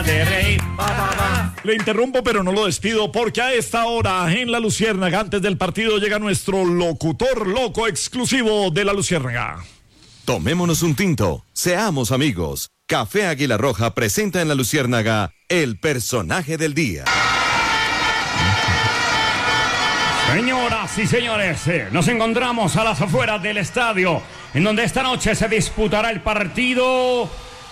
de reír. Le interrumpo, pero no lo despido, porque a esta hora en La Luciérnaga, antes del partido, llega nuestro locutor loco exclusivo de La Luciérnaga. Tomémonos un tinto, seamos amigos. Café Águila Roja presenta en La Luciérnaga el personaje del día. Señoras y señores, nos encontramos a las afueras del estadio, en donde esta noche se disputará el partido.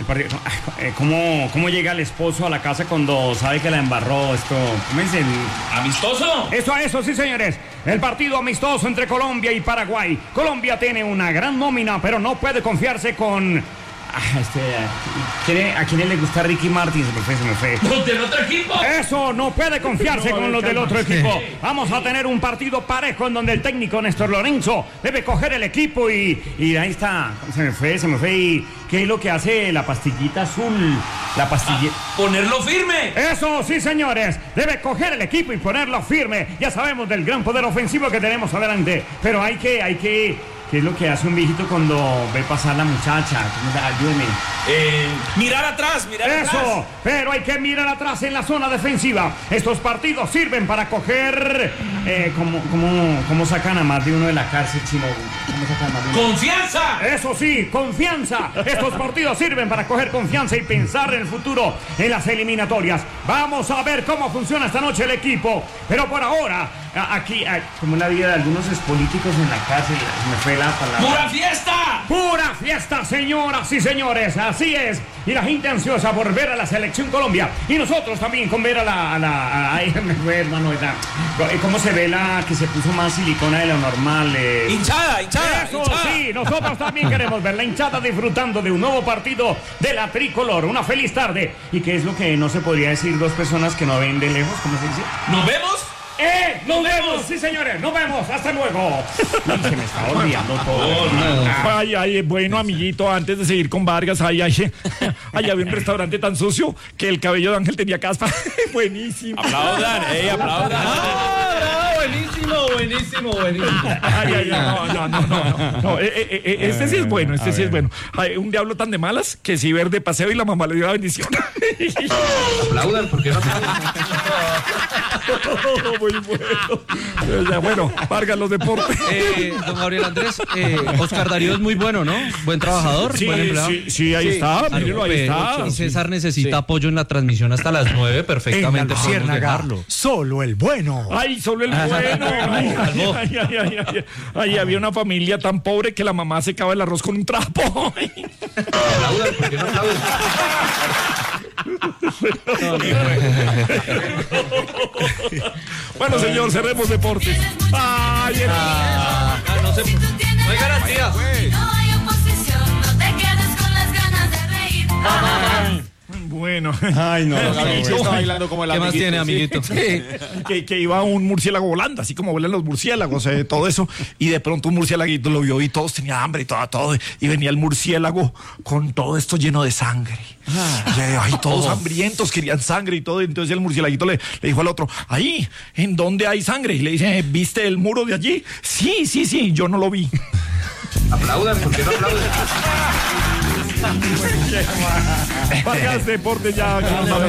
¿Cómo llega el esposo a la casa cuando sabe que la embarró? Esto, ¿cómo dicen? ¿Amistoso? Eso, sí, señores. El partido amistoso entre Colombia y Paraguay. Colombia tiene una gran nómina, pero no puede confiarse con... ¿A quién le gusta Ricky Martin? Se me fue. ¿Los del otro equipo? Eso, no puede confiarse con los del otro equipo. Vamos a tener un partido parejo en donde el técnico Néstor Lorenzo debe coger el equipo y ahí está. Se me fue. ¿Y qué es lo que hace la pastillita azul? La pastillita... ¡Ponerlo firme! Eso, sí, señores. Debe coger el equipo y ponerlo firme. Ya sabemos del gran poder ofensivo que tenemos adelante. Pero hay que... ¿Qué es lo que hace un viejito cuando ve pasar la muchacha? Ayúdeme. Mirar atrás. Eso, pero hay que mirar atrás en la zona defensiva. Estos partidos sirven para coger... ¿Cómo sacan a más de uno de la cárcel, Chino? ¿Cómo sacan a más de uno? ¡Confianza! Eso sí, confianza. Estos partidos sirven para coger confianza y pensar en el futuro, en las eliminatorias. Vamos a ver cómo funciona esta noche el equipo. Pero por ahora, aquí, como en la vida de algunos políticos en la cárcel, me fue la palabra. ¡Pura fiesta! ¡Pura fiesta, señoras y señores! Así es. Y la gente ansiosa por ver a la selección Colombia. Y nosotros también con ver ay, me fue, hermano. ¿Cómo se ve la que se puso más silicona de lo normal? Hinchada. Eso sí, nosotros también queremos ver la hinchada disfrutando de un nuevo partido de la tricolor. Una feliz tarde. ¿Y qué es lo que no se podría decir dos personas que no ven de lejos? ¿Cómo se dice? ¿Nos vemos? ¡Nos vemos! Sí, señores, nos vemos. Hasta luego. Se me está olvidando todo. Ay, bueno, amiguito, antes de seguir con Vargas, ahí había un restaurante tan sucio que el cabello de Ángel tenía caspa. Buenísimo. Aplaudan. Buenísimo. No, este sí es bueno, Ay, un diablo tan de malas que si ver de paseo y la mamá le dio la bendición. Aplaudan, porque no Muy bueno. Bueno, Vargas, los deportes. Don Gabriel Andrés, Oscar Darío es muy bueno, ¿no? Buen trabajador, buen empleado. Sí, ahí está, mírelo, ahí está. Y César necesita apoyo en la transmisión hasta las 9, perfectamente. En La Luciérnaga, solo el bueno. Ay, solo el bueno. Ay, había una familia tan pobre que la mamá secaba el arroz con un trapo. aplaudan, porque no aplauden. Bueno, señor, cerremos deportes. Ay, no hay garantía. No hay oposición, no te quedes con las ganas de reír. Bueno. Ay, no. Gabriel sí está bailando como el ¿Qué más amiguito, tiene, amiguito? Que iba un murciélago volando, así como vuelan los murciélagos, todo eso. Y de pronto un murciélaguito lo vio y todos tenían hambre y todo. Y venía el murciélago con todo esto lleno de sangre. Ay, todos hambrientos, querían sangre y todo. Entonces el murciélaguito le dijo al otro, ahí, ¿en dónde hay sangre? Y le dice, ¿viste el muro de allí? Sí, yo no lo vi. Aplaudan, porque no aplauden. Vargas Deporte ya.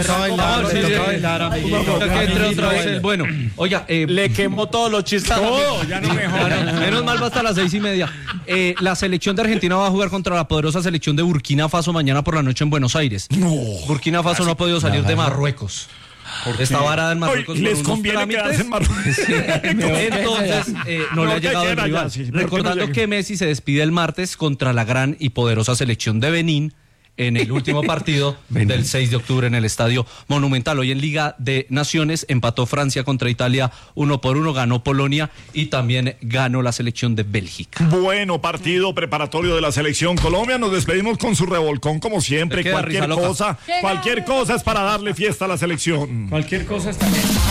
Bueno, oiga, le quemó todos los chistes. Todo, ya no mejora. Menos mal va hasta las 6:30. La selección de Argentina va a jugar contra la poderosa selección de Burkina Faso mañana por la noche en Buenos Aires. No. Burkina Faso no ha podido salir de Marruecos. Está varada en Marruecos. Hoy les conviene quedarse en Marruecos. Entonces, no le ha llegado el rival. Recordando que Messi se despide el martes contra la gran y poderosa selección de Benín en el último partido del 6 de octubre en el Estadio Monumental. Hoy en Liga de Naciones empató Francia contra Italia 1-1, ganó Polonia y también ganó la selección de Bélgica. Bueno, partido preparatorio de la selección Colombia. Nos despedimos con su revolcón como siempre. Cualquier cosa es para darle fiesta a la selección. Cualquier cosa está bien.